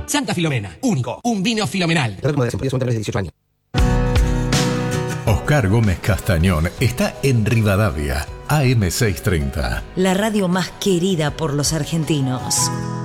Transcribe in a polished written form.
Santa Filomena, único, un vino filomenal. De 18 años. Oscar Gómez Castañón está en Rivadavia, AM630. La radio más querida por los argentinos.